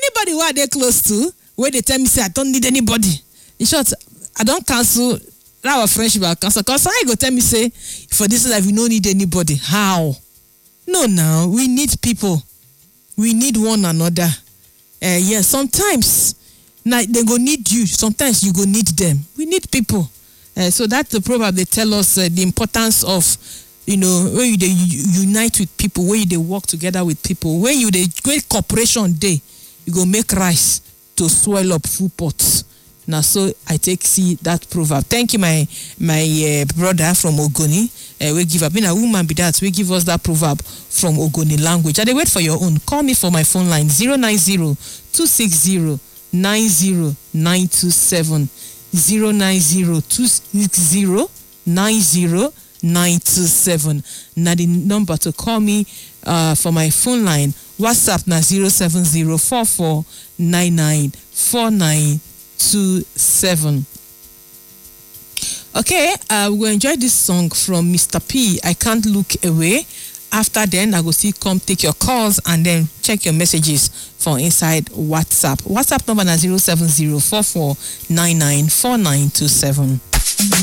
anybody who are they close to, where they tell me say I don't need anybody. In short, I don't cancel that our friendship. I cancel because I go tell me say for this life we don't need anybody. How? No, now we need people. We need one another. Yes, sometimes they go need you. Sometimes you go need them. We need people. So that's the proverb. They tell us the importance of, when you unite with people, when you work together with people, when you great cooperation day, you go make rice to swell up full pots. Now, so I see that proverb. Thank you, my brother from Ogoni. We give up. Being a woman be that. We give us that proverb from Ogoni language. And they wait for your own. Call me for my phone line 090-260-90927. 090-260-90927. Now the number to call me for my phone line. WhatsApp na 07044994927. Okay, we'll enjoy this song from Mr. P. I Can't Look Away. After then, I will still come take your calls and then check your messages for inside WhatsApp. WhatsApp number na 07044994927.